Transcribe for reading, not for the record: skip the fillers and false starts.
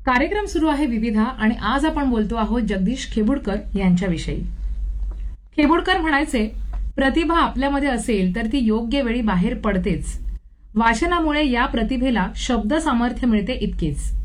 कार्यक्रम सुरू आहे विविधा आणि आज आपण बोलतो आहोत जगदीश खेबुडकर यांच्याविषयी. खेबुडकर म्हणायचे, प्रतिभा आपल्यामध्ये असेल तर ती योग्य वेळी बाहेर पडतेच. वाचनामुळे या प्रतिभेला शब्द सामर्थ्य मिळते इतकेच.